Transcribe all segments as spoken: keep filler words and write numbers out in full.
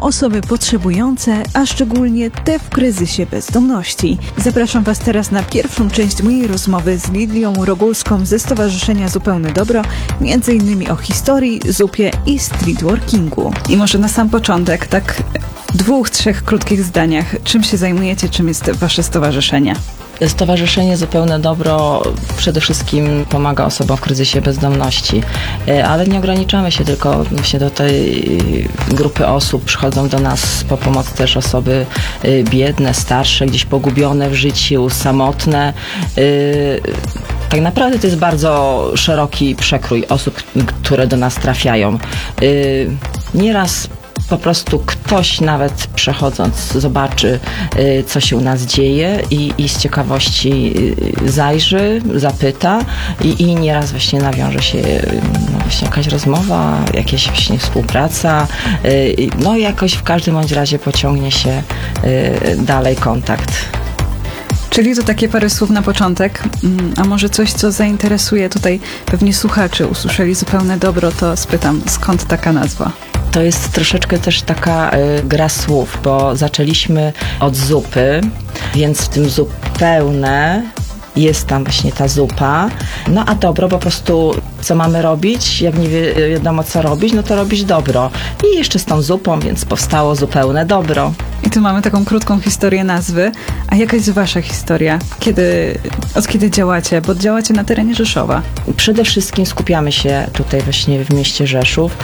osoby potrzebujące, a szczególnie te w kryzysie bezdomności. Zapraszam Was teraz na pierwszą część mojej rozmowy z Lidią Rogulską ze Stowarzyszenia Zupełne Dobro, między innymi o historii, zupie i streetworkingu. I może na sam początek, tak w dwóch, trzech krótkich zdaniach, czym się zajmujecie, czym jest Wasze stowarzyszenie? Stowarzyszenie Zupełne Dobro przede wszystkim pomaga osobom w kryzysie bezdomności, ale nie ograniczamy się tylko właśnie do tej grupy osób. Przychodzą do nas po pomoc też osoby biedne, starsze, gdzieś pogubione w życiu, samotne. Tak naprawdę to jest bardzo szeroki przekrój osób, które do nas trafiają. Nieraz po prostu ktoś nawet przechodząc zobaczy, co się u nas dzieje i, i z ciekawości zajrzy, zapyta i, i nieraz właśnie nawiąże się no właśnie jakaś rozmowa, jakaś właśnie współpraca, no jakoś w każdym bądź razie pociągnie się dalej kontakt. Czyli to takie parę słów na początek, a może coś, co zainteresuje tutaj pewnie słuchaczy, usłyszeli Zupełne Dobro, to spytam, skąd taka nazwa? To jest troszeczkę też taka y, gra słów, bo zaczęliśmy od zupy, więc w tym zupełne jest tam właśnie ta zupa. No a dobro po prostu co mamy robić? Jak nie wi- wiadomo co robić, no to robić dobro. I jeszcze z tą zupą, więc powstało Zupełne Dobro. I tu mamy taką krótką historię nazwy. A jaka jest Wasza historia? Kiedy, od kiedy działacie? Bo działacie na terenie Rzeszowa. Przede wszystkim skupiamy się tutaj właśnie w mieście Rzeszów,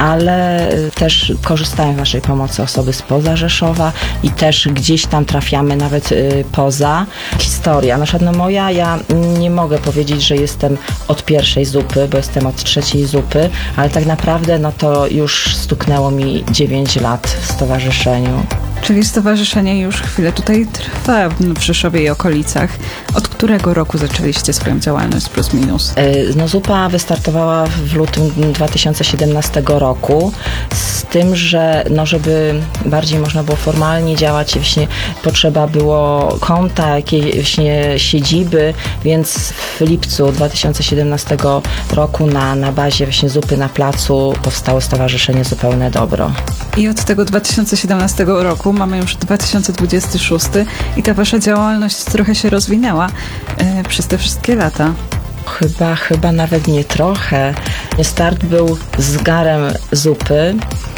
ale też korzystają z naszej pomocy osoby spoza Rzeszowa i też gdzieś tam trafiamy nawet y, poza. Historia, na przykład no moja, ja nie mogę powiedzieć, że jestem od pierwszej zupy, bo jestem od trzeciej zupy, ale tak naprawdę no to już stuknęło mi dziewięć lat w stowarzyszeniu. Czyli stowarzyszenie już chwilę tutaj trwa w Rzeszowie i okolicach. Od którego roku zaczęliście swoją działalność plus minus? No zupa wystartowała w lutym dwa tysiące siedemnastego roku, z tym, że no żeby bardziej można było formalnie działać, właśnie potrzeba było konta, jakiejś właśnie siedziby, więc w lipcu dwa tysiące siedemnastego roku na, na bazie właśnie zupy na placu powstało Stowarzyszenie Zupełne Dobro. I od tego dwa tysiące siedemnastego roku mamy już dwa tysiące dwudziesty szósty i ta Wasza działalność trochę się rozwinęła yy, przez te wszystkie lata. Chyba, chyba nawet nie trochę. Start był z garem zupy,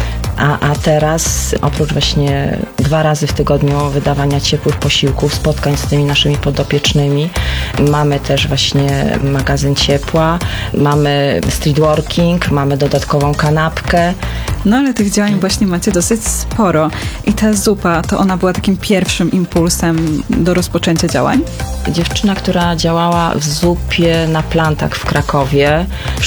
a, a teraz oprócz właśnie dwa razy w tygodniu wydawania ciepłych posiłków, spotkań z tymi naszymi podopiecznymi, mamy też właśnie magazyn ciepła, mamy streetworking, mamy dodatkową kanapkę. No ale tych działań właśnie macie dosyć sporo. I ta zupa, to ona była takim pierwszym impulsem do rozpoczęcia działań? Dziewczyna, która działała w zupie na plantach w Krakowie,